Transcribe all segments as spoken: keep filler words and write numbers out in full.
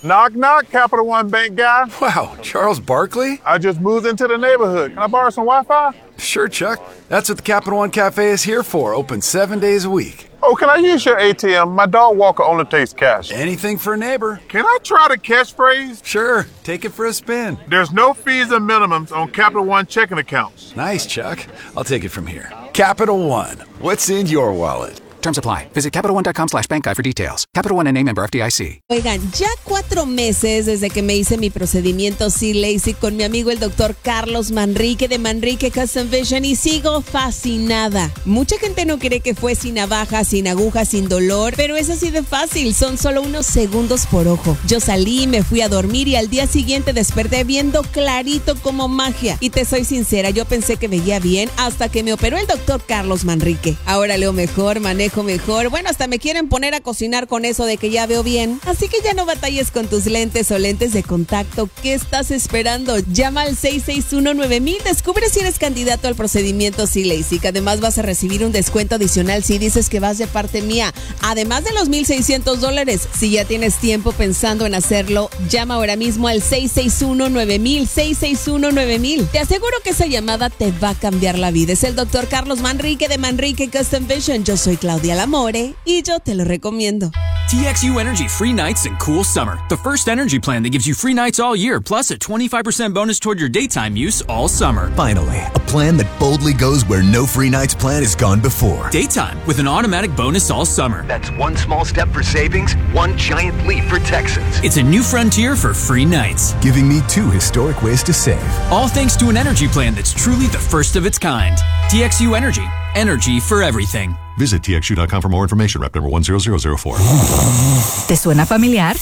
Knock, knock, Capital One Bank guy. Wow, Charles Barkley? I just moved into the neighborhood. Can I borrow some Wi-Fi? Sure, Chuck. That's what the Capital One Cafe is here for, open seven days a week. Oh, can I use your A T M? My dog walker only takes cash. Anything for a neighbor. Can I try the catchphrase? Sure, take it for a spin. There's no fees and minimums on Capital One checking accounts. Nice, Chuck. I'll take it from here. Capital One. What's in your wallet? Terms apply. Visit CapitalOne.com slash bank guide for details. Capital One N A member F D I C. Oigan, ya cuatro meses desde que me hice mi procedimiento C-LASIK con mi amigo el doctor Carlos Manrique de Manrique Custom Vision y sigo fascinada. Mucha gente no cree que fue sin navaja, sin aguja, sin dolor, pero es así de fácil. Son solo unos segundos por ojo. Yo salí, me fui a dormir y al día siguiente desperté viendo clarito como magia. Y te soy sincera, yo pensé que veía bien hasta que me operó el doctor Carlos Manrique. Ahora leo mejor, manejo mejor. Bueno, hasta me quieren poner a cocinar con eso de que ya veo bien. Así que ya no batalles con tus lentes o lentes de contacto. ¿Qué estás esperando? Llama al seis seis uno nueve mil. Descubre si eres candidato al procedimiento C-LASIK. Además vas a recibir un descuento adicional si dices que vas de parte mía. Además de los mil seiscientos dólares. Si ya tienes tiempo pensando en hacerlo, llama ahora mismo al seis seis uno nueve mil. seis seis uno nueve mil. Te aseguro que esa llamada te va a cambiar la vida. Es el doctor Carlos Manrique de Manrique Custom Vision. Yo soy Claudia Lamore y yo te lo recomiendo. T X U Energy free nights and cool summer. The first energy plan that gives you free nights all year, plus a twenty-five percent bonus toward your daytime use all summer. Finally, a plan that boldly goes where no free nights plan has gone before. Daytime with an automatic bonus all summer. That's one small step for savings, one giant leap for Texans. It's a new frontier for free nights. Giving me two historic ways to save. All thanks to an energy plan that's truly the first of its kind. T X U Energy. Energy for everything. Visit T X U dot com for more information. Rep number one zero zero zero four. ¿Te suena familiar?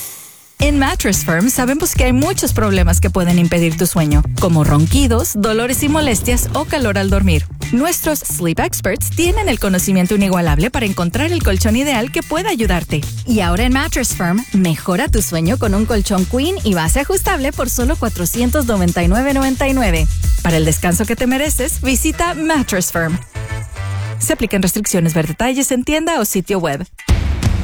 En Mattress Firm sabemos que hay muchos problemas que pueden impedir tu sueño, como ronquidos, dolores y molestias o calor al dormir. Nuestros Sleep Experts tienen el conocimiento inigualable para encontrar el colchón ideal que pueda ayudarte. Y ahora en Mattress Firm, mejora tu sueño con un colchón Queen y base ajustable por solo cuatrocientos noventa y nueve noventa y nueve. Para el descanso que te mereces, visita Mattress Firm. Se aplican restricciones. Ver detalles en tienda o sitio web.